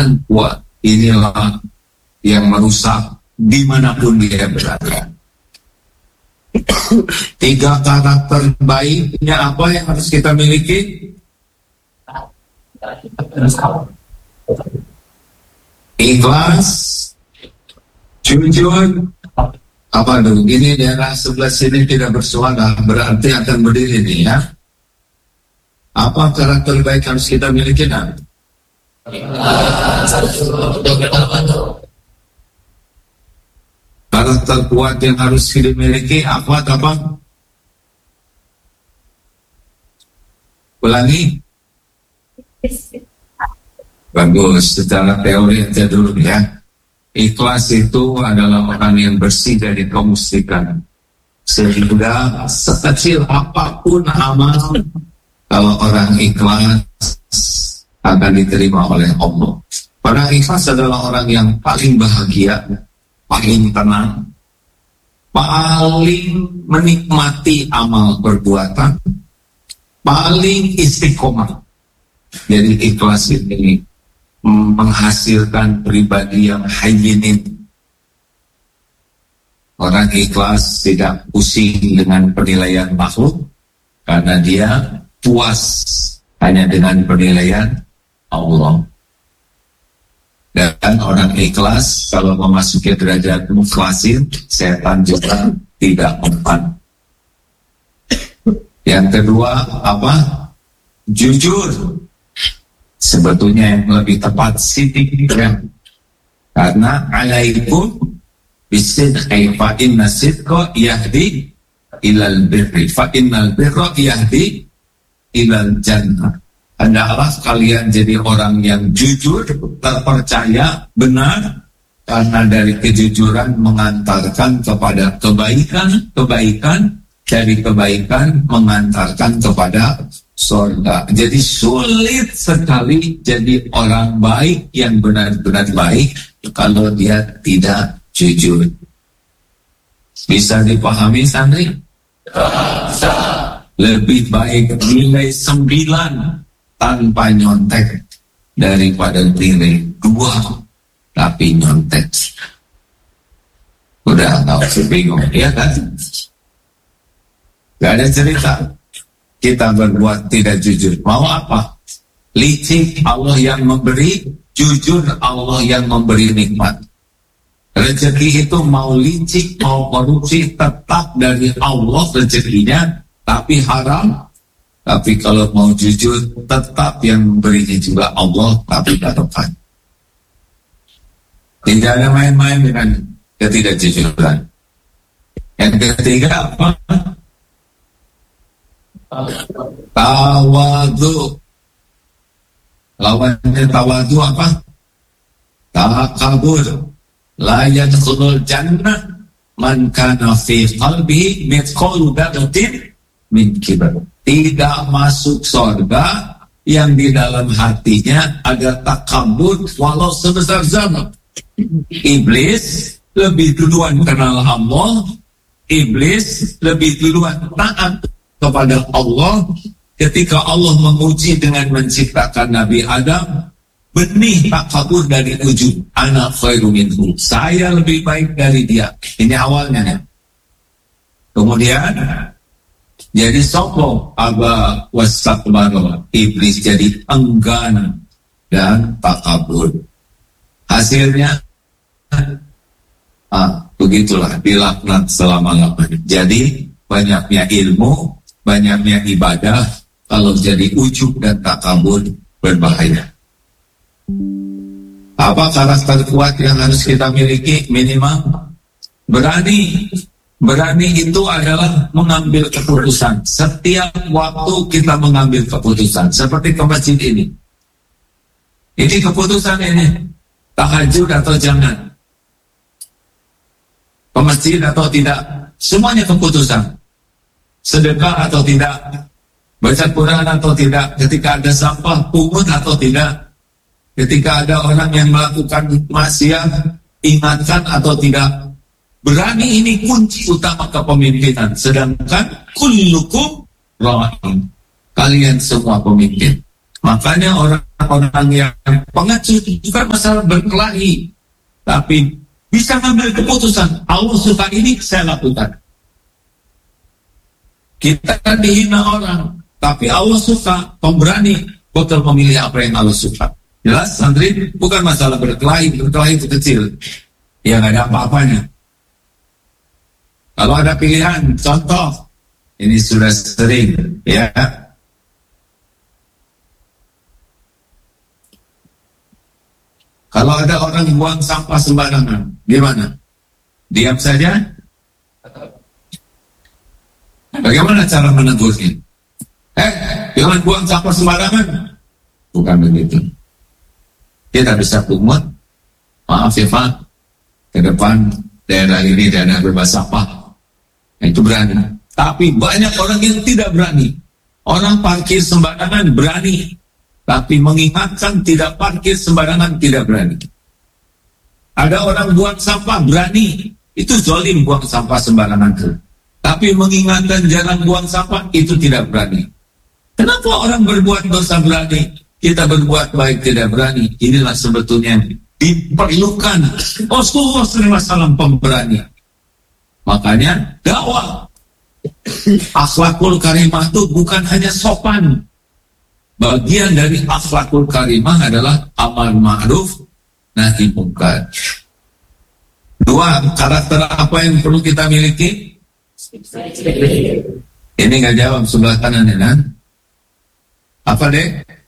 keimanan kuat inilah yang merusak dimanapun dia berada. 3 karakter baiknya apa yang harus kita miliki? Ikhlas, jujur. Apa dulu? Ini daerah sebelah sini tidak bersuara, berarti akan berdiri nih ya. Apa karakter baik harus kita miliki? Karakter kuat yang harus kita miliki apa? Ulangi. Bagus, secara teori aja dulu ya. Ikhlas itu adalah orang yang bersih dari kemusyrikan. Sehingga sekecil apapun amal, kalau orang ikhlas akan diterima oleh Allah. Orang ikhlas adalah orang yang paling bahagia, paling tenang, paling menikmati amal perbuatan, paling istiqomah. Jadi ikhlas ini menghasilkan pribadi yang hayyinin. Orang ikhlas tidak pusing dengan penilaian makhluk karena dia puas hanya dengan penilaian Allah. Dan orang ikhlas kalau memasuki derajat mukhlasin, setan juga tidak mempan. Yang kedua apa? Jujur. Sebetulnya yang lebih tepat sidik ya. Karena alaikum bisidqi fa inna sidqa yahdi ilal birri fa innal birra yahdi ilal jannah. Hendaklah kalian jadi orang yang jujur, terpercaya, benar, karena dari kejujuran mengantarkan kepada kebaikan, dari kebaikan mengantarkan kepada surga. Jadi sulit sekali jadi orang baik yang benar-benar baik kalau dia tidak jujur. Bisa dipahami santri? Lebih baik nilai 9 tanpa nyontek daripada nilai 2 tapi nyontek. Udah tahu bingung ya kan? Gak ada cerita kita berbuat tidak jujur. Mau apa? Licik Allah yang memberi, jujur Allah yang memberi nikmat. Rezeki itu mau licik, mau korupsi, tetap dari Allah rezekinya, tapi haram. Tapi kalau mau jujur, tetap yang memberinya juga Allah, tapi dapat. Tidak ada main-main dengan ketidakjujuran. Yang ketiga apa? Tawadu. Lawannya tawadu apa? Takabur. La yadkhulul jannah man kana fi qalbihi mithqalu dzarratin min kibr. Tidak masuk surga yang di dalam hatinya ada takabur walau sebesar zarah. Iblis lebih duluan kenal Allah, iblis lebih duluan taat kepada Allah. Ketika Allah menguji dengan menciptakan Nabi Adam, benih takabur dari ujung, ana khairu minhu, saya lebih baik dari dia. Ini awalnya ya. Kemudian jadi sombong, aba wastakbara, iblis jadi enggan dan takabur. Hasilnya begitulah, dilaknat selama-lamanya. Jadi banyaknya ilmu, banyaknya ibadah, kalau jadi ujub dan takabur berbahaya. Apa karakter kuat yang harus kita miliki? Minimal berani. Berani itu adalah mengambil keputusan. Setiap waktu kita mengambil keputusan. Seperti ke masjid ini. Ini keputusan ini. Tahajud atau jangan. Ke masjid atau tidak. Semuanya keputusan. Sedekah atau tidak. Baca Quran atau tidak. Ketika ada sampah, pungut atau tidak. Ketika ada orang yang melakukan maksiat, ingatkan atau tidak. Berani ini kunci utama kepemimpinan. Sedangkan kullukum ra'in. Kalian semua pemimpin. Makanya orang-orang yang pengecut bukan masalah berkelahi, tapi bisa ngambil keputusan, Allah suka ini, saya lakukan. Kita dihina orang, tapi Allah suka, pemberani, bakal memilih apa yang Allah suka. Jelas, santri, bukan masalah berkelahi itu kecil. Ya nggak ada apa-apanya. Kalau ada pilihan, contoh, ini sudah sering, ya. Kalau ada orang buang sampah sembarangan, gimana? Diam saja? Bagaimana cara menegurnya? Jangan buang sampah sembarangan. Bukan begitu. Kita bisa pungut, maaf ya Pak, ke depan daerah ini daerah bebas sampah. Itu berani. Tapi banyak orang yang tidak berani. Orang parkir sembarangan berani, tapi mengingatkan tidak parkir sembarangan tidak berani. Ada orang buang sampah berani, itu zalim buang sampah sembarangan. Tapi mengingatkan jangan buang sampah itu tidak berani. Kenapa orang berbuat dosa berani, kita berbuat baik tidak berani? Inilah sebetulnya diperlukan Rasulullah SAW pemberani. Makanya dakwah akhlakul karimah itu bukan hanya sopan. Bagian dari akhlakul karimah adalah amal ma'ruf nahi munkar. Dua, karakter apa yang perlu kita miliki? Ini nggak jawab sebelah kanan ya kan? Apa deh?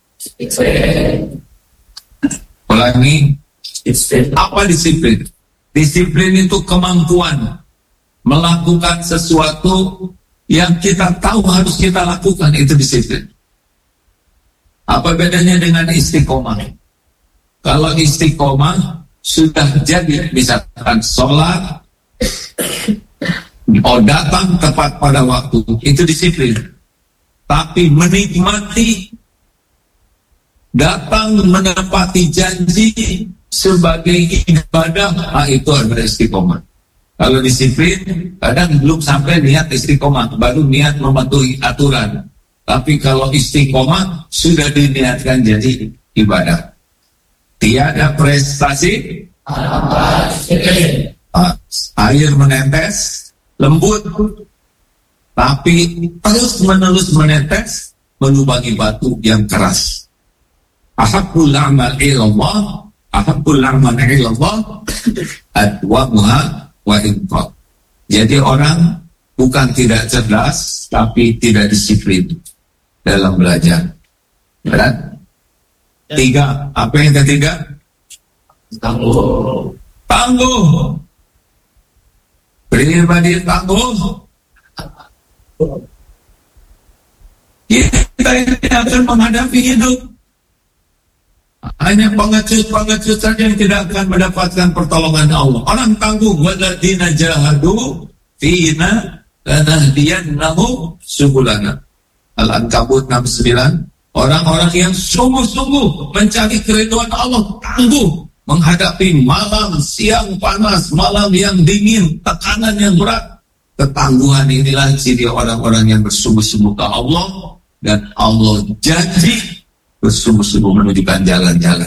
Ulangi. Apa disiplin? Disiplin itu kemampuan melakukan sesuatu yang kita tahu harus kita lakukan, itu disiplin. Apa bedanya dengan istiqomah? Kalau istiqomah sudah jadi, misalkan sholat, datang tepat pada waktu, itu disiplin. Tapi menikmati, datang menepati janji sebagai ibadah, itu adalah istiqomah. Kalau disiplin, kadang belum sampai niat istiqomah, baru niat mematuhi aturan. Tapi kalau istiqomah, sudah diniatkan jadi ibadah. Tiada prestasi, air menetes, lembut, tapi terus-menerus menetes, melubangi batu yang keras. Ahabbul a'mal ilallah, ahabbul a'mal ilallah, adwamuha wa infaq. Jadi orang bukan tidak cerdas, tapi tidak disiplin dalam belajar. Berat? Tiga, apa yang ketiga? Tangguh. Tangguh. Pribadi tangguh. Kita ini akan menghadapi hidup. Hanya pengecut-pengecut saja yang tidak akan mendapatkan pertolongan Allah. Orang tangguh, walladzina jahadu fina lanahdiyannahum subulana. Al-Ankabut 69. Orang-orang yang sungguh-sungguh mencari keridhaan Allah, tangguh menghadapi malam, siang panas, malam yang dingin, tekanan yang berat. Ketangguhan inilah ciri orang-orang yang bersungguh-sungguh ke Allah, dan Allah janji bersungguh-sungguh menunjukkan jalan-jalan.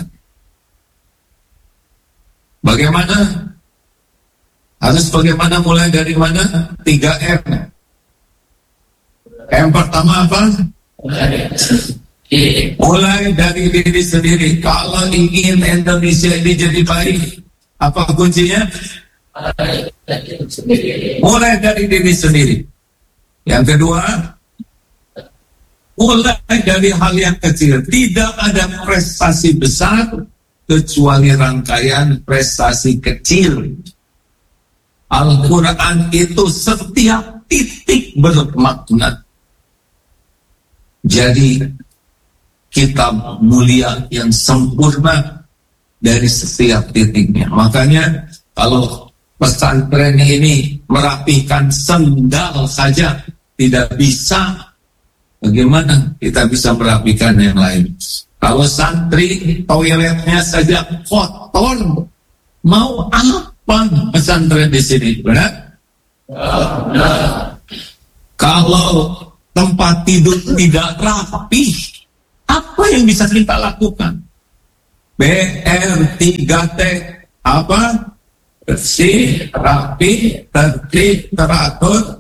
Bagaimana? Harus bagaimana, mulai dari mana? 3M. M pertama apa? Mulai dari diri sendiri. Kalau ingin Indonesia ini jadi baik, apa kuncinya? Mulai dari diri sendiri. Yang kedua, mulai dari hal yang kecil. Tidak ada prestasi besar kecuali rangkaian prestasi kecil. Al-Quran itu setiap titik bermakna. Jadi kitab mulia yang sempurna dari setiap titiknya. Makanya kalau pesantren ini merapikan sendal saja tidak bisa, bagaimana kita bisa merapikan yang lain? Kalau santri toiletnya saja kotor, mau apa pesantren di sini? Benar? Kalau tempat tidur tidak rapi, Apa yang bisa kita lakukan? BR3T apa? Bersih, rapi, tertib, teratur.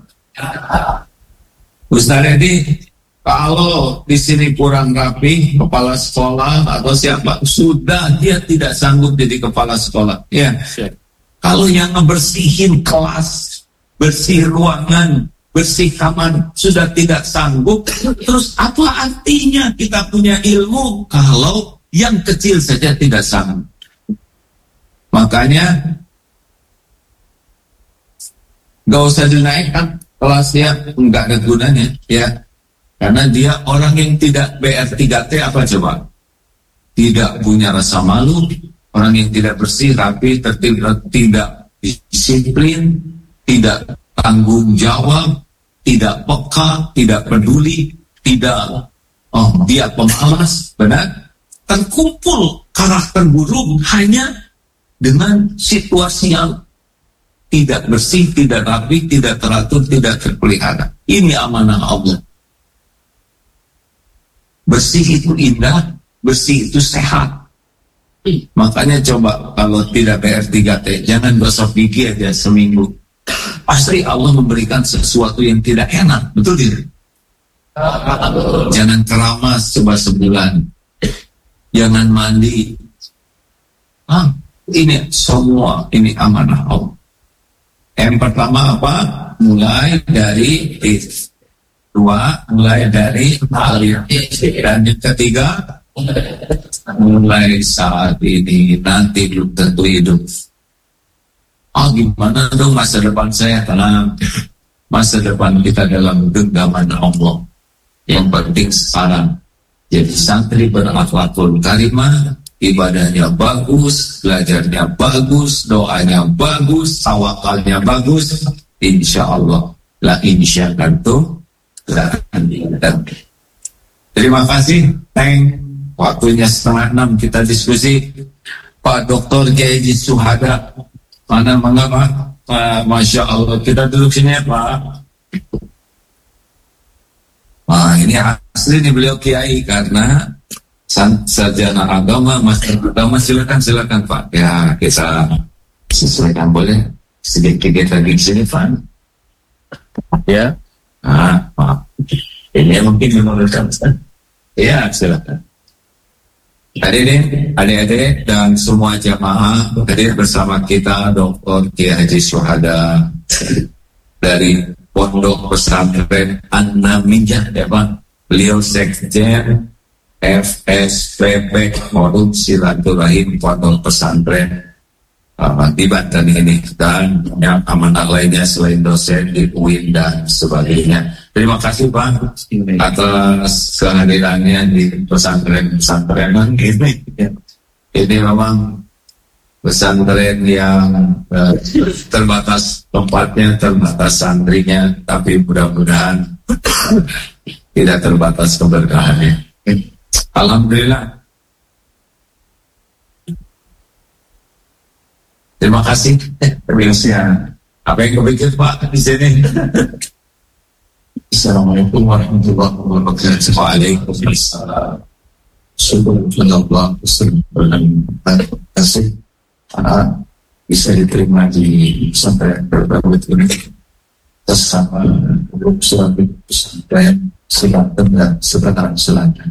Ustaz Edi, kalau di sini kurang rapi, kepala sekolah atau siapa, sudah dia tidak sanggup jadi kepala sekolah. Ya. Kalau yang ngebersihin kelas, bersih ruangan, bersih kamar, sudah tidak sanggup, terus apa artinya kita punya ilmu kalau yang kecil saja tidak sanggup? Makanya gak usah dinaikkan kelasnya, nggak ada gunanya, ya. Karena dia orang yang tidak BR3T apa coba? Tidak punya rasa malu, orang yang tidak bersih, rapi, tertib, tidak disiplin, tidak tanggung jawab, tidak peka, tidak peduli, tidak dia pemalas, benar? Terkumpul karakter buruk hanya dengan situasi yang tidak bersih, tidak rapi, tidak teratur, tidak terpelihara. Ini amanah Allah. Bersih itu indah, bersih itu sehat. Makanya coba kalau tidak BR3T, jangan gosok gigi aja seminggu. Pasti Allah memberikan sesuatu yang tidak enak, betul tidak? Jangan keramas coba sebulan. Jangan mandi. Ini semua, ini amanah Allah. Yang pertama apa? Mulai dari dua, mulai dari alir. Dan yang ketiga, mulai saat ini, nanti belum tentu hidup. Gimana dong masa depan saya? Tenang, masa depan kita dalam genggaman Allah. Yang penting sekarang jadi santri berakhlakul karimah, ibadahnya bagus, belajarnya bagus, doanya bagus, tawakalnya bagus, insya Allah la insya kantum la kantum. Terima kasih. Waktunya 5:30 kita diskusi. Pak Dr. Kiai Suhada, mana mengapa? Masya Allah, kita duduk sini ya Pak. Wah, ini asli nih beliau Kiai karena sarjana agama, master agama. Silakan Pak. Ya, kita sesuaikan boleh sedikit lagi di sini Pak. Ya, Pak. Ini mungkin memerlukan. Ya, silakan. Hadirin, adik-adik dan semua jamaah hadir bersama kita Dr. Kiai Haji Syuhada dari Pondok Pesantren An-Namiyah, ya Pak. Beliau Sekjen FSPP Forum Silaturahim Pondok Pesantren di Banten ini, dan yang amanah lainnya selain dosen di UIN dan sebagainya. Terima kasih Pak atas kehadirannya di pesantren-pesantrenan ini. Ini memang pesantren yang terbatas tempatnya, terbatas santrinya, tapi mudah-mudahan tidak terbatas keberkahannya. Alhamdulillah. Terima kasih. Apa yang kepikir Pak di sini? Assalamualaikum warahmatullahi wabarakatuh. Waalaikumsalam. Subhanallah. Terima kasih bisa diterima di pesantren berbagai ini bersama grup suami pesantren Selatan dan Selatan.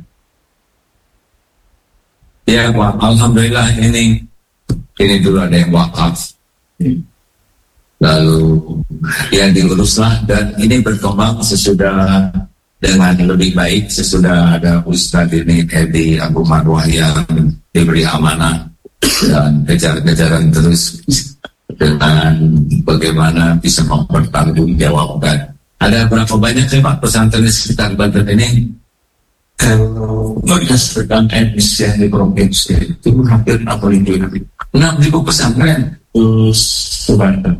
Ya Pak, alhamdulillah ini dulu ada yang wakaf, lalu yang diuruslah, dan ini berkembang sesudah dengan lebih baik sesudah ada Ustadz ini Edi Abu Marwah yang diberi amanah dan kejar-kejaran terus dengan bagaimana bisa mempertanggungjawabkan. Ada berapa banyak sih Pak pesantren di sekitar Banten ini? Kalau berdasarkan etnis yang di provinsi itu hampir 6.000 pesantren. Terus Banten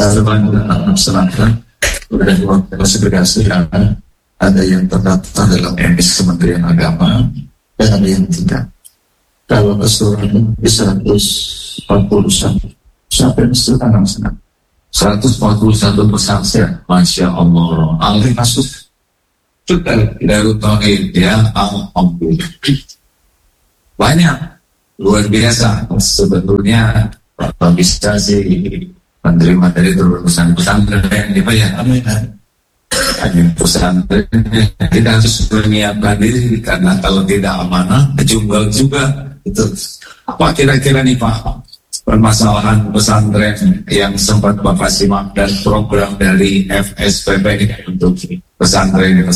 sudah klasifikasi, ada yang terdaftar dalam etnis Kementerian Agama dan ada yang tidak. Kalau keseluruhan 141 sampai 141 pesantren, Masya Allah. Alhamdulillah. Darut Tauhid ya, alhamdulillah. Banyak, luar biasa. Sebetulnya Bapak bisa sih menerima dari urusan pesantren, apa ya? Hanya pesantren kita harus menyiapkan diri, karena kalau tidak amanah, kejunggal juga. Itu apa kira-kira nih Pak? Permasalahan pesantren yang sempat Bapak simak dan program dari FSPP untuk pesantren.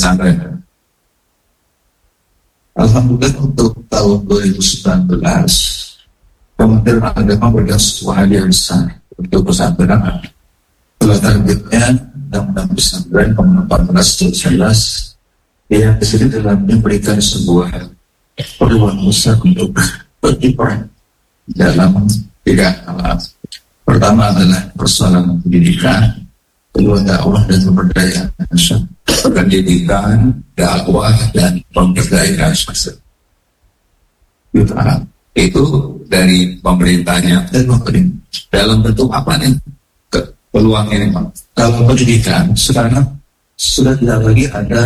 Alhamdulillah untuk tahun 2019 Kementerian Agama berikan sebuah hadiah besar untuk pesantren. Setelah targetnya undang-undang pesantren nomor 14/2019 yang disini dalam memberikan sebuah peluang besar untuk berkiprah dalam 3 hal. Pertama adalah persoalan pendidikan, kedua dakwah dan pemberdayaan masyarakat. Pendidikan, dakwah dan pemberdayaan masyarakat. Itu dari pemerintahnya. Dan pemerintah. Dalam bentuk apa nih peluang ini Pak? Kalau pendidikan sekarang sudah tidak lagi ada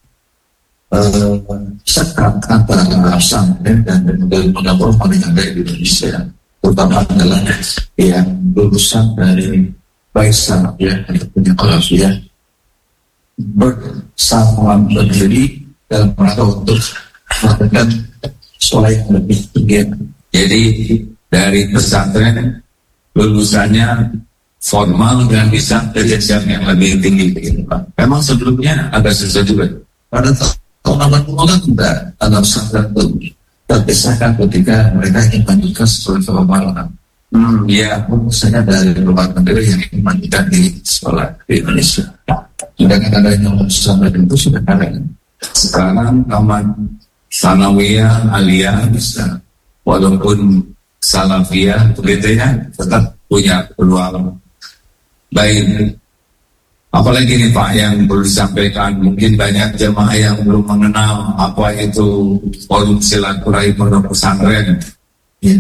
sekat antara pesantren dan lembaga formal yang ada di Indonesia, terutama adalah yang lulusan dari baik sanad ya ataupun yang ya bersama berdiri dalam rangka untuk melakukan sekolah yang lebih tinggi. Jadi dari pesantren lulusannya formal dan bisa kerja yang lebih tinggi gitu Pak. Memang sebelumnya agak susah juga. Pada tahun 80-an tidak ada pesantren itu terpisahkan ketika mereka ingin melanjutkan sekolah formal. Ya, misalnya dari luar negeri yang ingin melanjutkan di sekolah di Indonesia. Sedangkan adanya pesantren itu sudah ada. Sekarang taman sanawiyah, aliyah bisa, walaupun salafiyah begitu ya, tetap punya peluang. Baik, apalagi nih Pak yang perlu disampaikan, mungkin banyak jemaah yang belum mengenal apa itu forum silaturahim pondok pesantren. Ya.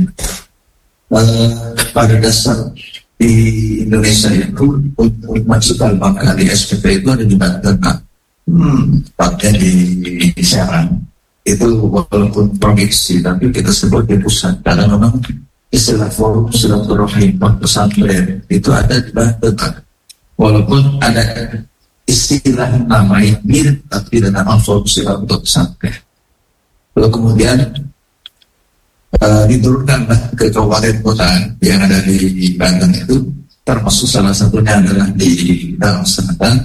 Pada dasar di Indonesia itu untuk cikal bakal di SPP itu ada di Banten, tempatnya di Serang. Itu walaupun provinsi, tapi kita sebut di pusat karena memang istilah forum silaturahim pesantren itu ada di Banten. Walaupun ada istilah nama yang mirip, tapi dengan nama forum silaturahim pesantren. Lalu kemudian diturunkanlah ke kabupaten kota yang ada di Banten itu, termasuk salah satunya adalah di dalam selatan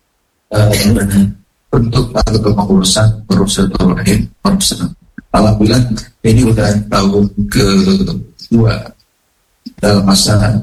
bentuk atau kepengurusan silaturahim. Alhamdulillah ini udah tahun kedua dalam masa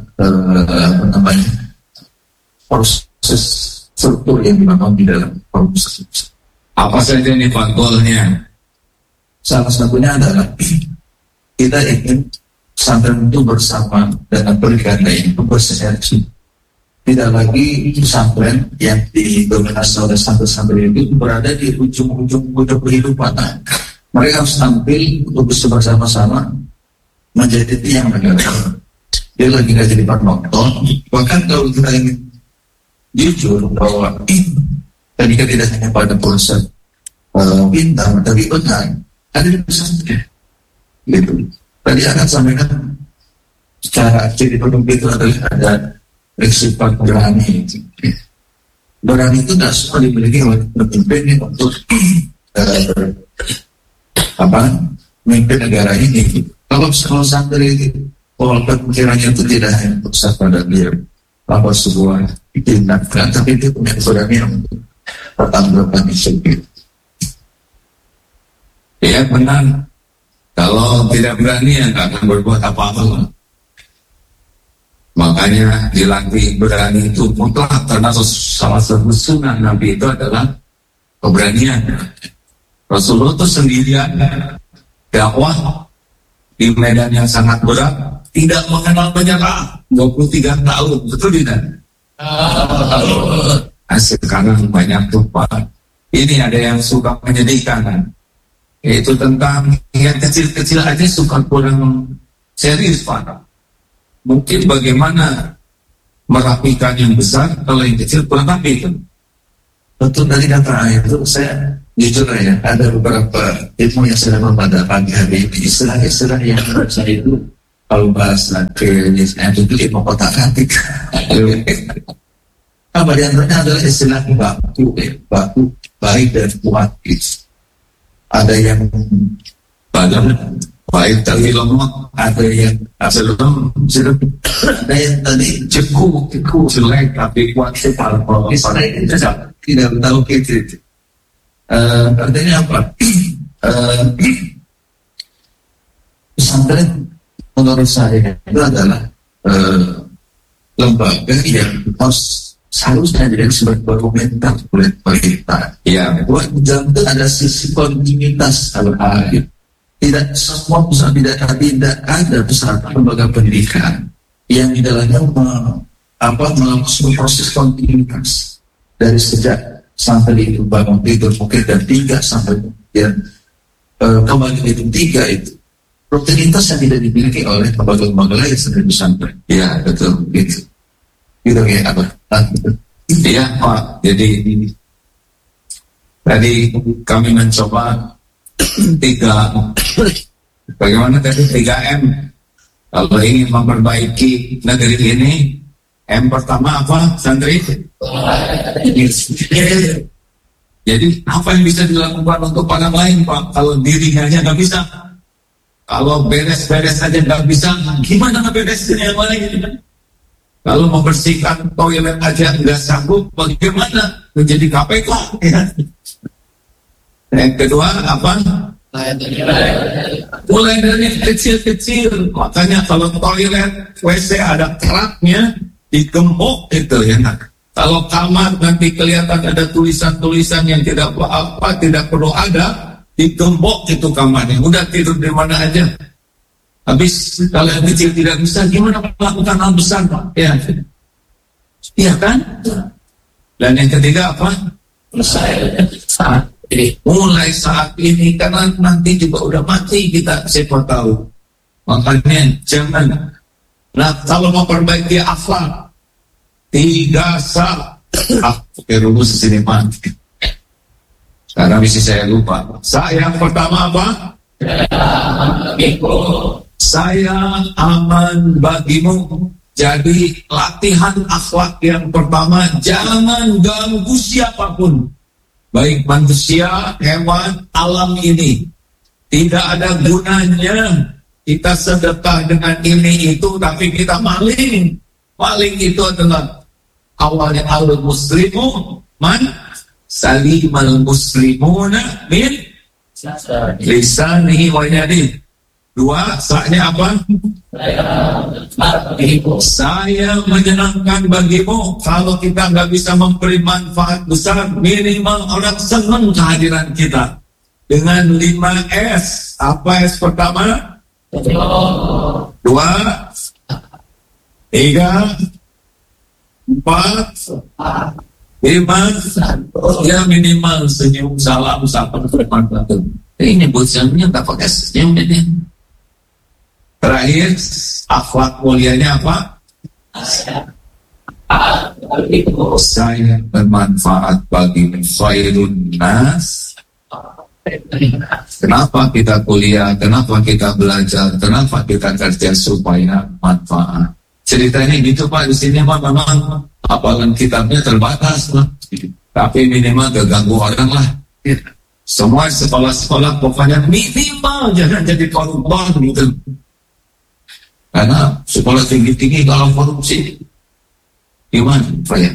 proses struktur yang dibangun di dalam proses. Apa saja nih Pak goalnya? Salah satunya adalah kita ingin pesantren itu bersama dengan berganda itu bersinergi. Tidak lagi pesantren yang didominasi oleh santri-santri itu berada di ujung-ujung kehidupan. Mereka harus tampil untuk bisa bersama-sama menjadi tiang negara. Dia lagi nggak jadi penonton. Bahkan kalau kita ingin jujur bahwa ketika tidak hanya pada proses pintar tapi benar ada di pesantren. Gitu. Tadi akan sampaikan secara ciri pemimpin itu adalah ada sifat berani. Berani itu tidak semua dimiliki oleh pemimpin untuk memimpin negara ini. Kalau santri pola pemikirannya itu tidak hanya pusat pada dia bahwa sebuah tindakan, tapi dia punya keberanian untuk bertanggung jawab. Ya benar. Kalau tidak berani ya nggak akan berbuat apa-apa. Makanya dilatih berani itu mutlak, karena salah satu sunnah Nabi itu adalah keberanian. Rasulullah itu sendirian dakwah di medan yang sangat berat, tidak mengenal penyerah 23 tahun, betul tidak? Sekarang banyak tuh Pak. Ini ada yang suka menyedihkan kan? Itu tentang yang kecil-kecil aja suka kurang serius Pak. Mungkin bagaimana merapikan yang besar kalau yang kecil kurang rapi kan? Untuk dari kata itu saya jujur ya, ada beberapa ilmu yang saya dapat pada pagi hari ini, istilah-istilah yang menurut saya itu kalau bahasa klinis itu ilmu kotak-katik. Apa di antaranya adalah istilah baku baik dan kuat. Ada yang baik tapi lemah, ada yang sebelum ada yang tadi ceku jelek tapi kuat sepal. Tidak tahu gitu. Artinya apa? Pesantren menurut saya itu adalah lembaga yang harus seharusnya jadi sebagai komentar oleh pemerintah. Ya, buat dalam itu ada sisi kontinuitas al-alim. Tidak semua pusat tidak ada pesantren lembaga pendidikan yang di dalamnya melakukan proses kontinuitas. Dari sejak sampai itu bangun tidur mungkin dan 3 sampai kemudian kembali itu 3 itu rutinitas yang tidak dimiliki oleh lembaga-lembaga lain seperti pesantren. Ya betul gitu. Gitu kayak apa? Iya Pak. Jadi tadi kami mencoba 3 bagaimana tadi 3M kalau ingin memperbaiki negeri ini. M pertama apa, santri? Jadi apa yang bisa dilakukan untuk orang lain, Pak? Kalau dirinya aja nggak bisa, kalau beres-beres aja nggak bisa, gimana ngeberesin yang lain? Kalau membersihkan toilet aja nggak sanggup, bagaimana menjadi KPK? Ya. Yang kedua apa? Mulai dari kecil-kecil, makanya kalau toilet WC ada keraknya, digembok itu ya. Kalau kamar nanti kelihatan ada tulisan-tulisan yang tidak perlu ada, digembok itu kamarnya. Udah tidur di mana aja. Habis kalau yang kecil tidak bisa, gimana melakukan hal besar, Pak? Ya, iya kan? Dan yang ketiga apa? Mulai saat ini karena nanti juga udah mati kita, siapa tahu. Makanya jangan. Nah, kalau mau perbaiki akhlak 3 pakai rumus sini mati. Sekarang misi saya lupa. Yang pertama apa? Saya aman bagimu. Jadi latihan akhlak yang pertama, jangan ganggu siapapun, baik manusia, hewan, alam ini. Tidak ada gunanya kita sedekah dengan ini itu, tapi kita maling. Maling itu adalah awalnya al-muslimu man salimal muslimuna min lisanihi wa yadihi. 2, saknya apa? Saya menyenangkan bagimu. Kalau kita nggak bisa memberi manfaat besar, minimal orang senang kehadiran kita. Dengan 5S. Apa S pertama? 2, 3, 4, 5, ya minimal senyum, salam, sapa, ini bocahnya tak pakai senyum ini. Terakhir, akhlak mulianya apa? Saya bermanfaat bagi khairun nas. Kenapa kita kuliah? Kenapa kita belajar? Kenapa kita kerja supaya manfaat? Ceritanya gitu Pak, di sini Pak memang hafalan kitabnya terbatas Pak. Tapi minimal gak ganggu orang lah. Semua sekolah-sekolah pokoknya minimal jangan jadi koruptor gitu. Karena sekolah tinggi-tinggi kalau korupsi gimana Pak ya?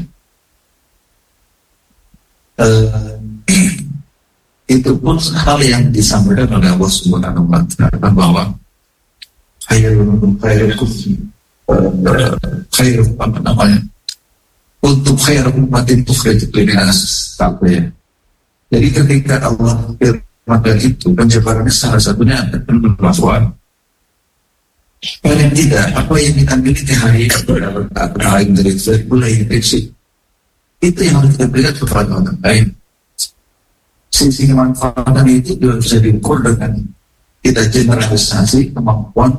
Itu pun hal yang disampaikan oleh Allah Subhanahu wa Ta'ala bahwa untuk khair umatin tukhrijat linnas taqwa. Jadi ketika Allah firman itu penjabarannya salah satunya adalah bahwa paling tidak apa yang kita miliki hari ini adalah dari mulai prinsip itu yang harus kita berikan kepada orang lain. Sisi kemanfaatan itu juga bisa diukur dengan kita generalisasi kemampuan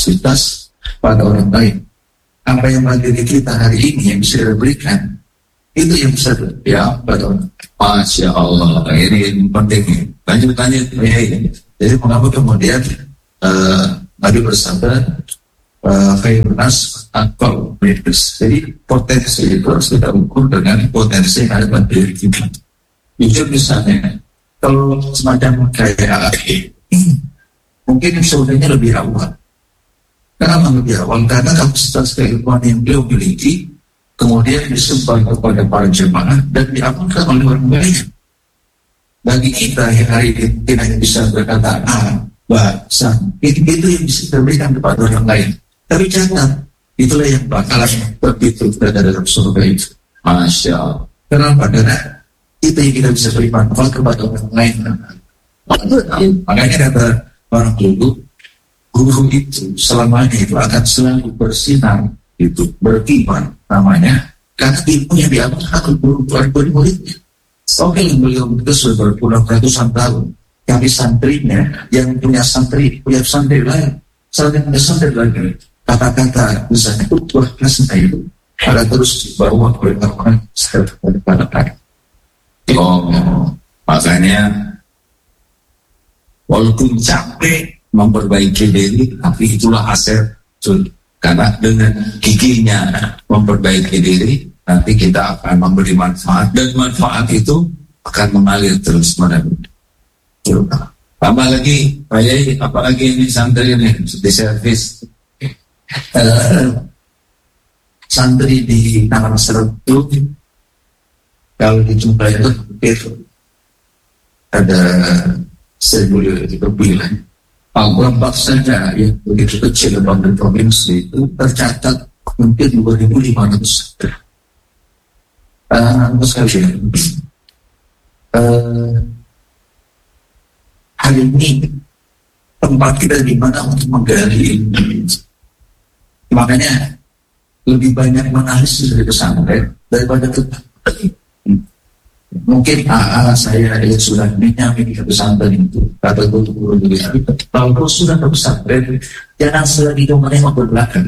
kapasitas pada orang lain. Apa yang bagi kita hari ini yang bisa kita berikan Itu yang bisa Ya, betul. Masya Allah, ini penting. Lanjut. Jadi mengapa kemudian Nabi bersabda Fayunas atau Bebes. Jadi potensi itu harus kita ukur dengan potensi yang ada pada diri kita. Jujur misalnya, kalau semacam kayak mungkin surveinya lebih awal. Kenapa lebih awal? Karena kapasitas keilmuan yang beliau miliki kemudian disumpah kepada para jemaah dan diamalkan oleh orang banyak. Bagi kita yang hari ini tidak bisa berkata bahasa itu yang bisa diberikan kepada orang lain. Tapi catat, itulah yang bakalan begitu berada dalam surga itu. Masya Allah. Kenapa? Karena itu yang kita bisa beri manfaat kepada orang lain. Makanya kata orang dulu, guru itu selamanya itu akan selalu bersinar, itu berkibar namanya, karena ilmu yang diambil akan berubah muridnya. Oke, yang beliau itu sudah berpuluh ratusan tahun. Kami santrinya yang punya santri lain, punya santri lagi. Kata-kata misalnya itu buah kasih itu ada terus dibawa oleh orang pada mereka. Makanya walaupun capek memperbaiki diri, tapi itulah hasil. Karena dengan giginya memperbaiki diri, nanti kita akan memberi manfaat, dan manfaat itu akan mengalir terus menerus. Tambah lagi, apalagi ini santri ini di servis. Santri di Tanah Sertu kalau dijumpai itu ada 1.000 lebih lah. Kelompok saja yang begitu kecil di provinsi itu tercatat mungkin 2.500. Sekalian hari ini tempat kita di mana untuk menggali ilmu. Makanya lebih banyak menangis dari pesantren daripada mungkin saya yang sudah menyamai ke pesantren itu kata guru dulu. Kalau kau sudah ke pesantren, jangan selagi kau menengok ke belakang.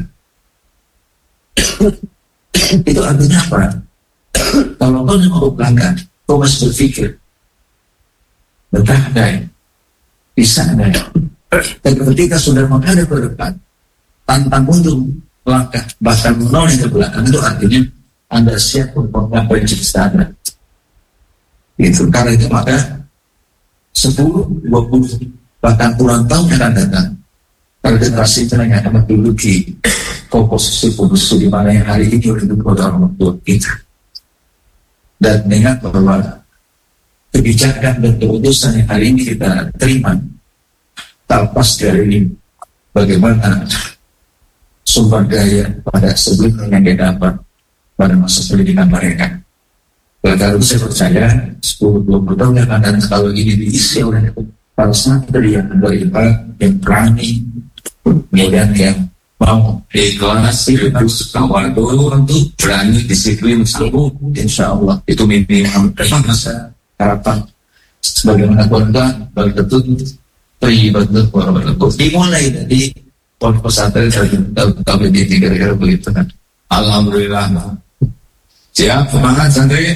Itu artinya apa? Kalau kau nengok ke belakang, kau masih berpikir betah enggak, bisa enggak. Dan ketika sudah menghadap ke depan, tantang untuk langkah bahkan menoleh ke belakang, itu artinya Anda siap untuk menggapai cita-cita. Itu karena itu maka 10, 20 bahkan puluhan tahun yang akan datang, kalau generasi itu yang akan menduduki komposisi di mana yang hari ini oleh orang tua kita. Dan ingat bahwa kebijakan dan keputusan yang hari ini kita terima tak lepas dari bagaimana sumber daya pada sebelumnya yang didapat pada masa pendidikan mereka. Karena itu saya percaya 10-20 tahun yang akan datang kalau ini diisi oleh para santri yang beriman, yang berani, kemudian yang mau ikhlas, terus kawal dulu untuk berani, disiplin, sanggup, insya Allah itu minimum. masa harapan sebagaimana Tuhan berketut teribadah warahmatullahi dimulai dari pondok pesantren tapi di kira-kira begitu kan. Alhamdulillah. Siap, semangat santri.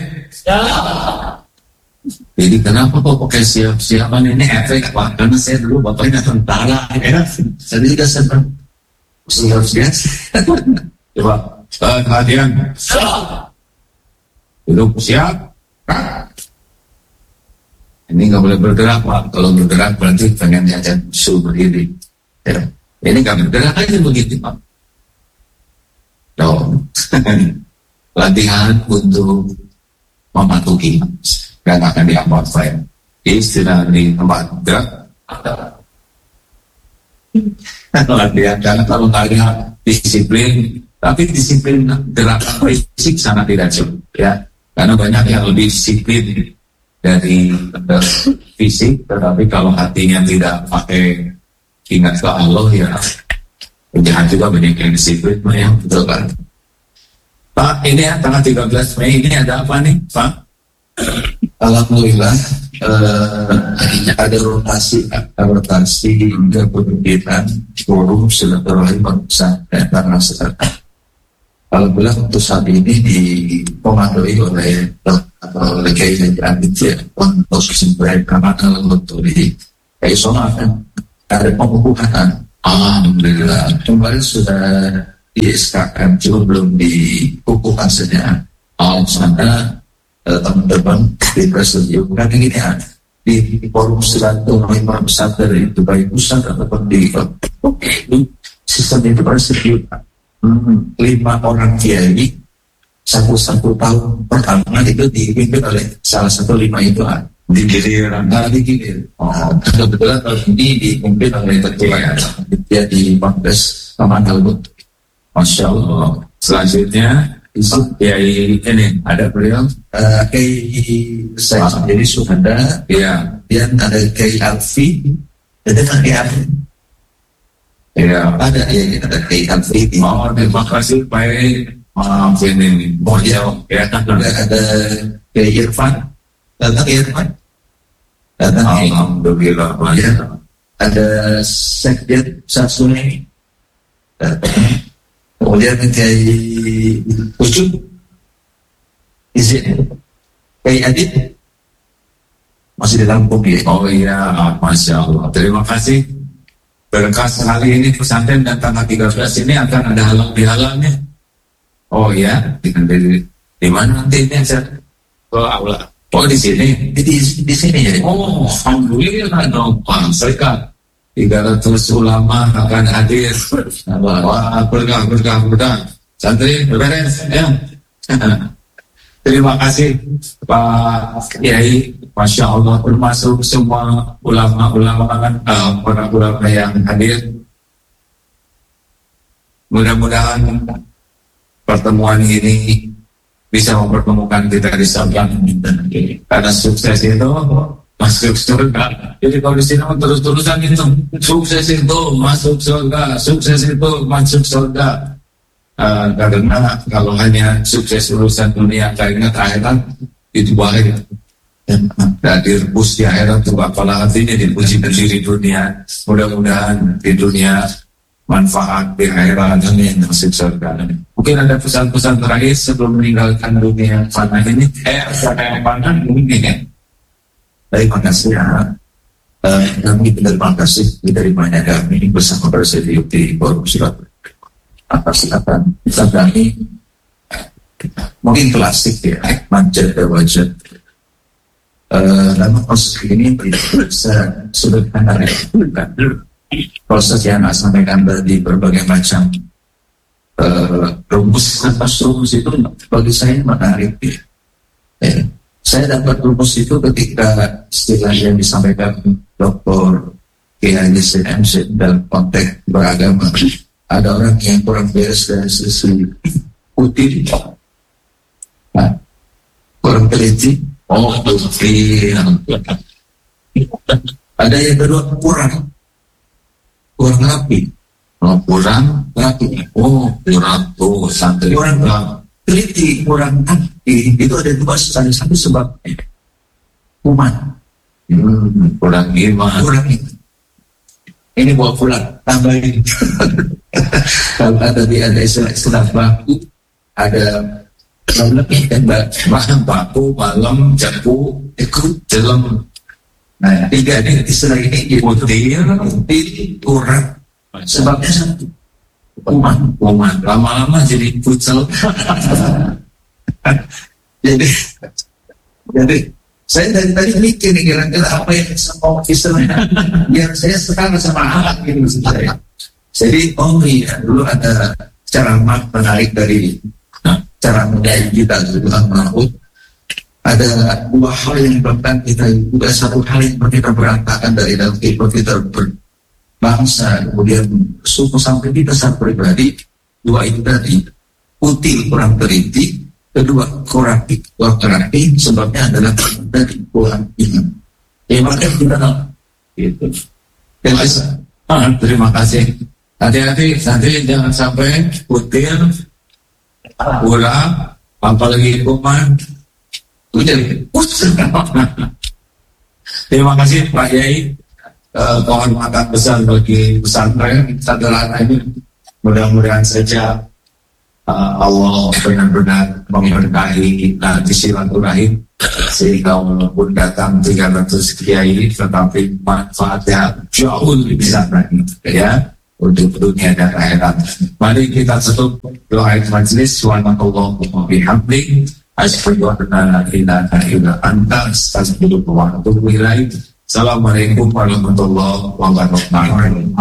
Jadi kenapa kok pakai siap-siapan ini efek apa? Karena saya dulu bapaknya tentara ya. Saya juga senang siap-siap. Coba perhatian. Duduk siap. Ini nggak boleh bergerak Pak. Kalau bergerak berarti pengen diajak suruh berdiri. Ya. Ini nggak bergerak aja begitu Pak. Latihan untuk mematuhi dan akan diamalkan. Istilah di tempat gerak. Latihan karena kalau nggak ada disiplin, tapi disiplin gerakan fisik sangat tidak cukup ya. Karena banyak yang lebih disiplin dari fisik, tetapi kalau hatinya tidak pakai ingat ke Allah ya jangan juga banyak yang disiplin yang betul kan. Pak, ini ya tanggal 13 Mei ini ada apa nih Pak? Alhamdulillah ada rotasi hingga pemimpinan forum silaturahim bangsa dan tanah serta Alhamdulillah untuk saat ini dikomandoi oleh Kiai Haji Aditya untuk sumber keamanan untuk di Isona kan ada pengukuhan. Alhamdulillah kemarin sudah di-SK-kan, cuma belum dikukuhkan saja. Sana teman-teman di presidium kan ini di forum silaturahmi para besar dari Dubai Pusat ataupun di sistem itu presidium 5 orang kiai satu tahun pertama itu dipimpin oleh salah satu 5 itu digilir. Kebetulan tahun ini dipimpin oleh ketua dia di Ponpes Taman Albut. Masya Allah. Selanjutnya Kiai ini ada beliau Kiai saya sendiri sudah ada ya, dan ada Kiai Alfi, ada Kiai Alfi. Ya, ada Kiai Alfi. Terima kasih baik. Maaf ini, ya ada Kiai Irfan, datang Irfan, datang. Alhamdulillah. Ya, ada Sekjen Sasuni, datang. Kemudian Kiai Ucup, izin Kiai Adit masih di Lampung ya. Oh iya, Masya Allah. Terima kasih. Berkah sekali ini pesantren dan tanggal 13 ini akan ada halal-bihalalnya. Oh ya, di mana nanti ini aja? Oh aula. Oh di sini, di sini ya. Oh alhamdulillah dong, Pak. Serikat 300 ulama akan hadir. Wah berkah. Santri beres ya. Terima kasih Pak Kiai. Masya Allah, termasuk semua ulama-ulama para ulama yang hadir. Mudah-mudahan pertemuan ini bisa mempertemukan kita di samping karena sukses itu masuk surga. Jadi kalau di sini terus-terusan itu sukses itu masuk surga, sukses itu masuk surga. Karena kalau hanya sukses urusan dunia kayaknya akhirat itu bahaya. Dan direbus di akhirat itu apalah artinya dipuji-puji di dunia. Mudah-mudahan di dunia manfaat di akhirat yang masuk surga. Mungkin ada pesan-pesan terakhir sebelum meninggalkan dunia fana ini. Saya pandang mungkin ya. Terima kasih ya. Kami terima kasih dari banyak kami bersama presidium di forum silaturahmi atas silakan kami mungkin klasik ya, manjat wajah. Dalam proses ini bisa sederhana proses yang sampaikan tadi berbagai macam rumus itu bagi saya menarik ya. Saya dapat rumus itu ketika istilah yang disampaikan Dr. Kiai MC dalam konteks beragama. Ada orang yang kurang beres dari sisi putih, kurang teliti. Ada yang kedua kurang rapi. Kurang rapi. Kurang tuh santri. Kurang teliti, kurang rapi. Itu ada dua salah satu sebab kuman. Kurang iman. Ini buat pulang tambahin. Kalau tadi ada istilah baku, ada lebih kan bahan baku, malam, japu, ikut, jelem. Nah, 3 ini istilah ini putih, kurang. Sebabnya satu, kuman. Lama-lama jadi futsal. jadi saya dari tadi mikir nih kira-kira apa yang sama istilahnya yang saya sekarang sama anak gitu saya. Jadi dulu ada cara menarik dari cara menjadi kita Tuhan Mahmud. Ada 2 hal yang menyebabkan kita juga satu hal yang kita berantakan dari dalam kehidupan kita berbangsa kemudian suku sampai kita secara pribadi. 2 itu tadi util kurang teliti. Kedua, kurang rapi, sebabnya adalah dari kurang iman. Makanya kita gitu. Terima kasih. Hati-hati, nanti jangan sampai kutil, kurang, apalagi kuman. Terima kasih Pak Yai. Kehormatan besar bagi pesantren sederhana ini. Mudah-mudahan saja Allah benar-benar memberkahi nanti silaturahim, sehingga walaupun datang 300 kiai tetapi manfaatnya jauh lebih besar lagi ya untuk dunia dan akhirat. Mari kita tutup doa majelis. Subhanallahumma bihamdik asyhadu an la ilaha illa anta astaghfiruka wa atubu ilaik. Assalamualaikum warahmatullahi wabarakatuh.